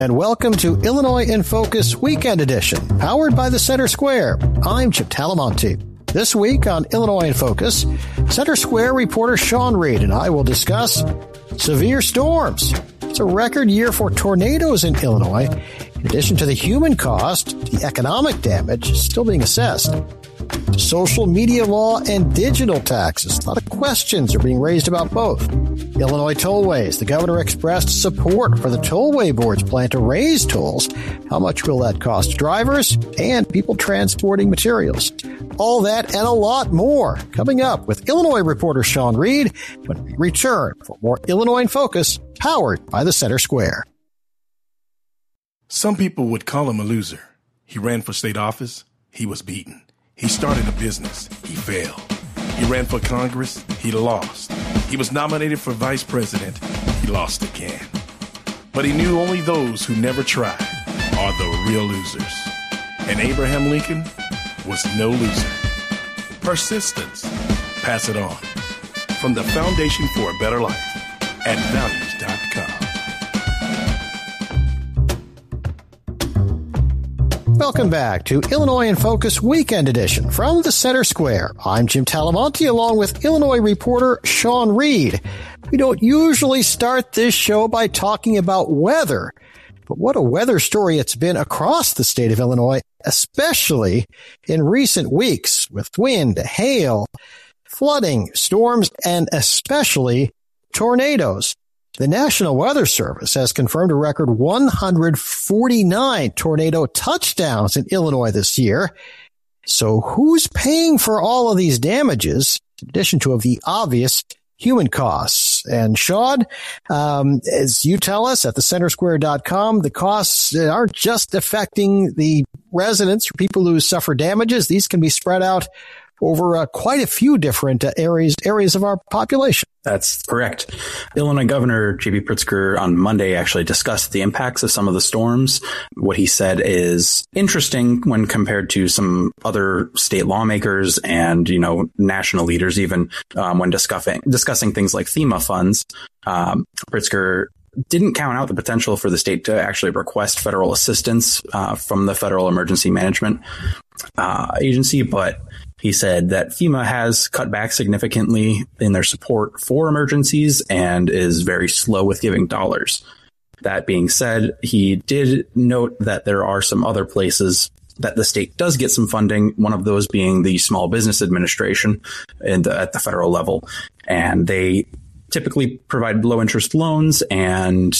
And welcome to Illinois in Focus Weekend Edition, powered by the Center Square. I'm Chip Talamonte. This week on Illinois in Focus, Center Square reporter Sean Reed and I will discuss severe storms. It's a record year for tornadoes in Illinois. In addition to the human cost, the economic damage is still being assessed. Social media law and digital taxes. A lot of questions are being raised about both. Illinois tollways. The governor expressed support for the tollway board's plan to raise tolls. How much will that cost drivers and people transporting materials? All that and a lot more coming up with Illinois reporter Sean Reed when we return for more Illinois in Focus, powered by the Center Square. Some people would call him a loser. He ran for state office. He was beaten. He started a business. He failed. He ran for Congress. He lost. He was nominated for vice president. He lost again. But he knew only those who never tried are the real losers. And Abraham Lincoln was no loser. Persistence. Pass it on. From the Foundation for a Better Life at values.com. Welcome back to Illinois in Focus Weekend Edition from the Center Square. I'm Jim Talamonte along with Illinois reporter Sean Reed. We don't usually start this show by talking about weather, but what a weather story it's been across the state of Illinois, especially in recent weeks with wind, hail, flooding, storms, and especially tornadoes. The National Weather Service has confirmed a record 149 tornado touchdowns in Illinois this year. So who's paying for all of these damages, in addition to the obvious human costs? And Sean, as you tell us at thecentersquare.com, the costs aren't just affecting the residents or people who suffer damages. These can be spread out over quite a few different areas of our population. That's correct. Illinois Governor J.B. Pritzker on Monday actually discussed the impacts of some of the storms. What he said is interesting when compared to some other state lawmakers and, national leaders, even when discussing things like FEMA funds. Pritzker didn't count out the potential for the state to actually request federal assistance from the Federal Emergency Management Agency, but he said that FEMA has cut back significantly in their support for emergencies and is very slow with giving dollars. That being said, he did note that there are some other places that the state does get some funding, one of those being the Small Business Administration at the federal level. And they typically provide low interest loans and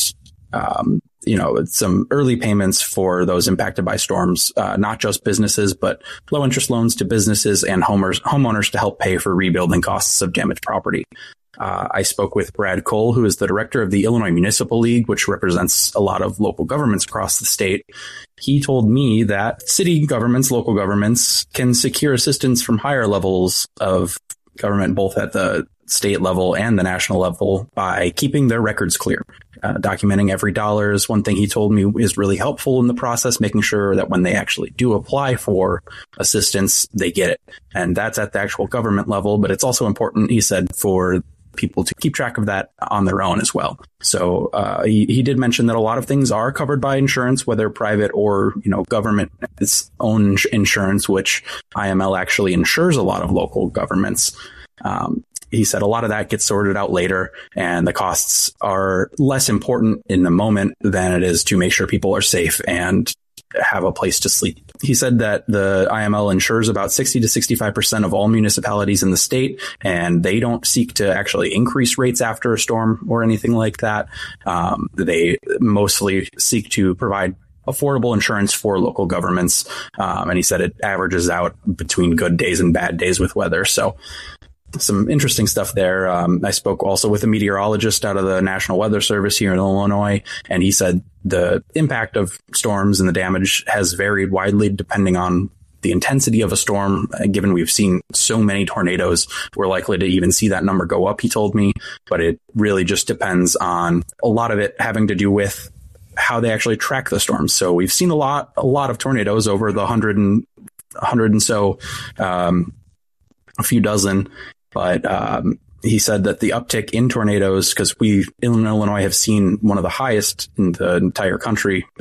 some early payments for those impacted by storms, not just businesses, but low interest loans to businesses and homeowners to help pay for rebuilding costs of damaged property. I spoke with Brad Cole, who is the director of the Illinois Municipal League, which represents a lot of local governments across the state. He told me that city governments, local governments can secure assistance from higher levels of government, both at the state level and the national level, by keeping their records clear. Documenting every dollar is one thing he told me is really helpful in the process, making sure that when they actually do apply for assistance, they get it. And that's at the actual government level. But it's also important, he said, for people to keep track of that on their own as well. So he did mention that a lot of things are covered by insurance, whether private or, government its own insurance, which IML actually insures a lot of local governments. He said a lot of that gets sorted out later, and the costs are less important in the moment than it is to make sure people are safe and have a place to sleep. He said that the IML insures about 60 to 65% of all municipalities in the state, and they don't seek to actually increase rates after a storm or anything like that. They mostly seek to provide affordable insurance for local governments. And he said it averages out between good days and bad days with weather. So some interesting stuff there. I spoke also with a meteorologist out of the National Weather Service here in Illinois, and he said the impact of storms and the damage has varied widely depending on the intensity of a storm. Given we've seen so many tornadoes, we're likely to even see that number go up, he told me. But it really just depends on a lot of it having to do with how they actually track the storms. So we've seen a lot of tornadoes over the 100 and so, a few dozen. But he said that the uptick in tornadoes, because we in Illinois have seen one of the highest in the entire country